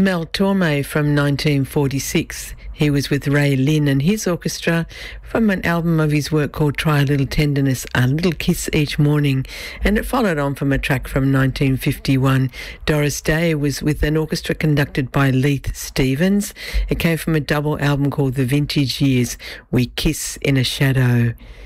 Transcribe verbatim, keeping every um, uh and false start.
Mel Torme from nineteen forty-six. He was with Ray Lynn and his orchestra from an album of his work called Try a Little Tenderness, A Little Kiss Each Morning. And it followed on from a track from nineteen fifty-one. Doris Day was with an orchestra conducted by Leith Stevens. It came from a double album called The Vintage Years, We Kiss in a Shadow.